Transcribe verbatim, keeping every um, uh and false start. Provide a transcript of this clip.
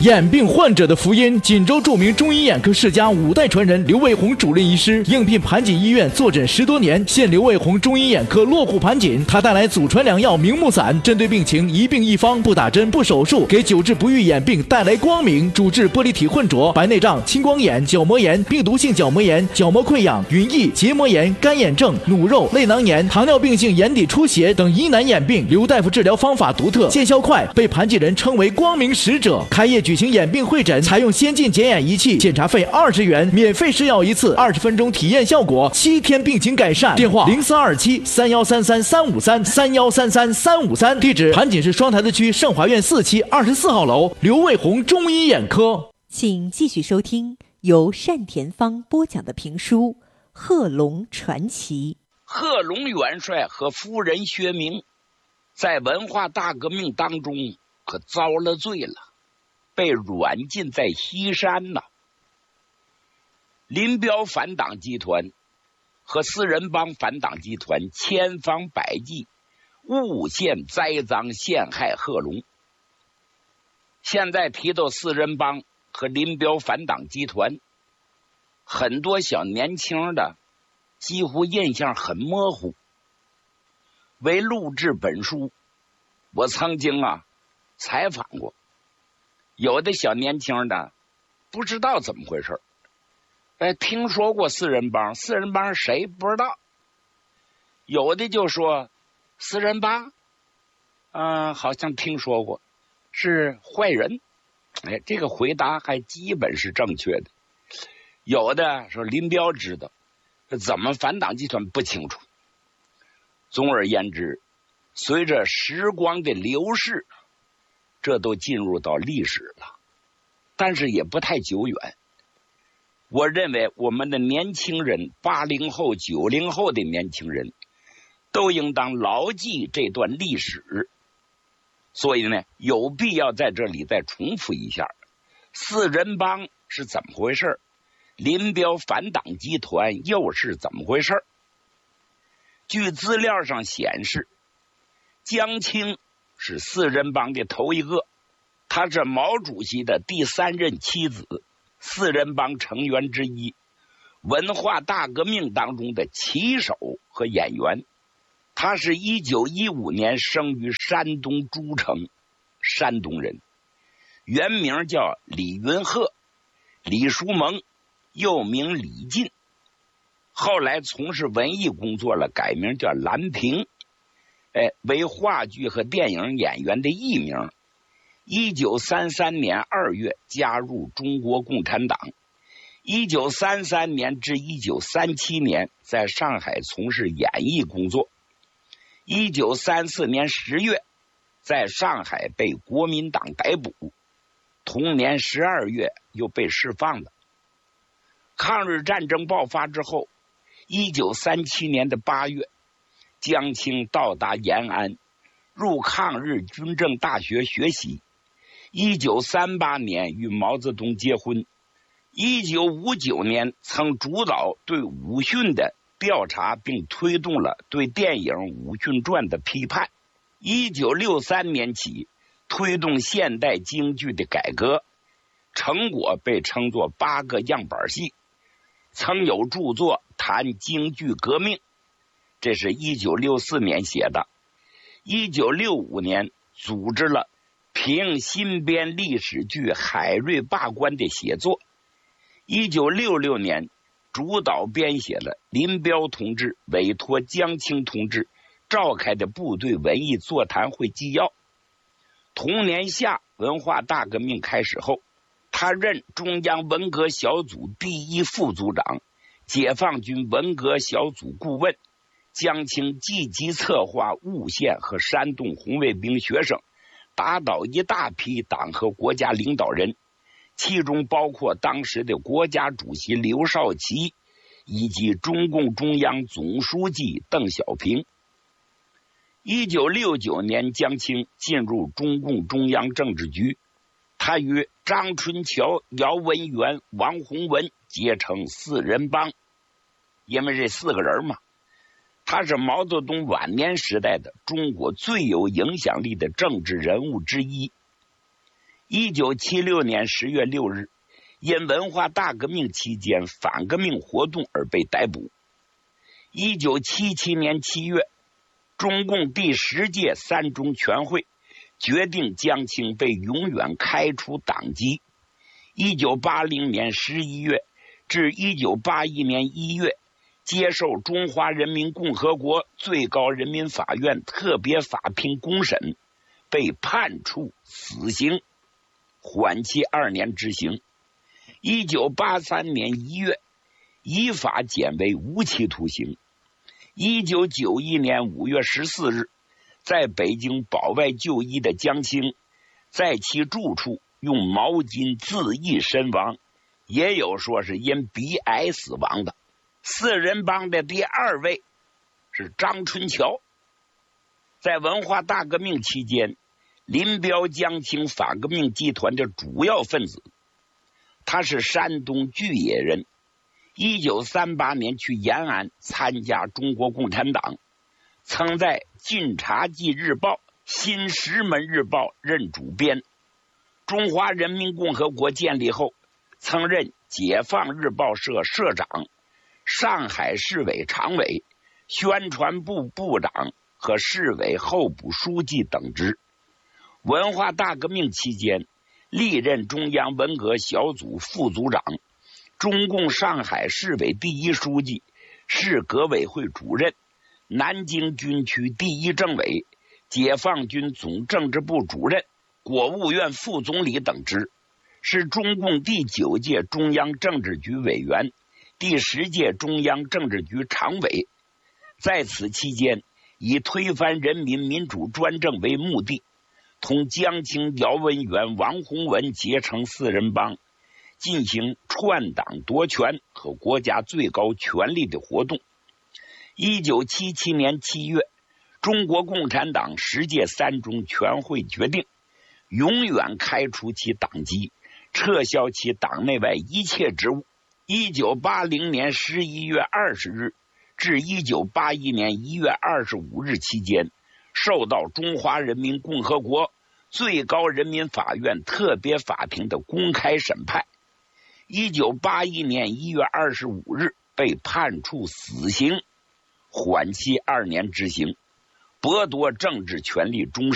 眼病患者的福音，锦州著名中医眼科世家五代传人刘卫红主任医师应聘盘锦医院坐诊十多年，现刘卫红中医眼科落户盘锦。他带来祖传良药明目散，针对病情一病一方，不打针不手术，给久治不愈眼病带来光明。主治玻璃体混浊、白内障、青光眼、角膜炎、病毒性角膜炎、角膜溃疡、云翳、结膜炎、干眼症、努肉、类囊炎、糖尿病性眼底出血等疑难眼病。刘大夫治疗方法独特，见效快，被盘锦人称为光明使者。开业举行眼病会诊，采用先进检眼仪器，检查费二十元，免费试药一次，二十分钟体验效果，七天病情改善。电话零三二七三幺三三三五三三幺三三三五三，地址盘锦市双台子区盛华苑四期二十四号楼，刘卫红中医眼科。 请继续收听由单田芳播讲的评书《贺龙传奇》。 贺龙元帅和夫人薛明在文化大革命当中可遭了罪了，被软禁在西山呢。林彪反党集团和四人帮反党集团千方百计诬陷栽赃陷害贺龙。现在提到四人帮和林彪反党集团，很多小年轻的几乎印象很模糊。为录制本书，我曾经啊采访过有的小年轻的不知道怎么回事，哎，听说过四人帮，四人帮谁不知道？有的就说四人帮，嗯、呃，好像听说过，是坏人。哎，这个回答还基本是正确的。有的说林彪知道，怎么反党集团不清楚。总而言之，随着时光的流逝，这都进入到历史了，但是也不太久远。我认为我们的年轻人，八零后、九零后的年轻人，都应当牢记这段历史。所以呢，有必要在这里再重复一下，四人帮是怎么回事，林彪反党集团又是怎么回事。据资料上显示，江青是四人帮的头一个，他是毛主席的第三任妻子，四人帮成员之一，文化大革命当中的旗手和演员。他是一九一五年生于山东诸城，山东人，原名叫李云鹤，李叔蒙，又名李进。后来从事文艺工作了，改名叫兰平，哎，为话剧和电影演员的艺名。一九三三年二月加入中国共产党，一九三三年至一九三七年在上海从事演艺工作。一九三四年十月在上海被国民党逮捕，同年十二月又被释放了。抗日战争爆发之后，一九三七年的八月，江青到达延安，入抗日军政大学学习。一九三八年与毛泽东结婚。一九五九年曾主导对武训的调查，并推动了对电影《武训传》的批判。一九六三年起推动现代京剧的改革，成果被称作八个样板戏。曾有著作谈京剧革命，这是一九六四年写的。一九六五年组织了评新编历史剧《海瑞罢官》的写作。一九六六年主导编写了林彪同志委托江青同志召开的部队文艺座谈会纪要。同年夏，文化大革命开始后，他任中央文革小组第一副组长，解放军文革小组顾问。江青积极策划诬陷和煽动红卫兵学生，打倒一大批党和国家领导人，其中包括当时的国家主席刘少奇以及中共中央总书记邓小平。一九六九年，江青进入中共中央政治局，他与张春桥、姚文元、王洪文结成四人帮，因为这四个人嘛，他是毛泽东晚年时代的中国最有影响力的政治人物之一。 一九七六年十月六日，因文化大革命期间反革命活动而被逮捕。一九七七年七月，中共第十届三中全会决定江青被永远开除党籍。一九八零年十一月至一九八一年一月，接受中华人民共和国最高人民法院特别法庭公审，被判处死刑，缓期二年执行。一九八三年一月，依法减为无期徒刑。一九九一年五月十四日，在北京保外就医的江青，在其住处用毛巾自缢身亡，也有说是因鼻癌死亡的。四人帮的第二位是张春桥。在文化大革命期间，林彪、江青反革命集团的主要分子。他是山东巨野人，一九三八年去延安参加中国共产党，曾在《晋察冀日报》《新石门日报》任主编。中华人民共和国建立后，曾任解放日报社社长、上海市委常委、宣传部部长和市委候补书记等职。文化大革命期间，历任中央文革小组副组长、中共上海市委第一书记、市革委会主任、南京军区第一政委、解放军总政治部主任、国务院副总理等职，是中共第九届中央政治局委员、第十届中央政治局常委。在此期间，以推翻人民民主专政为目的，同江青、姚文元、王洪文结成四人帮，进行篡党夺权和国家最高权力的活动。一九七七年七月，中国共产党十届三中全会决定永远开除其党籍，撤销其党内外一切职务。一九八零年十一月二十日至一九八一年一月二十五日期间，受到中华人民共和国最高人民法院特别法庭的公开审判。一九八一年一月二十五日被判处死刑，缓期二年执行，剥夺政治权利终身。